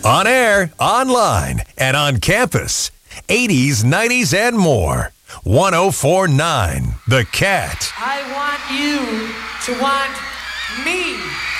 On air, online, and on campus. 80s, 90s, and more. 104.9 The Cat. I want you to want me.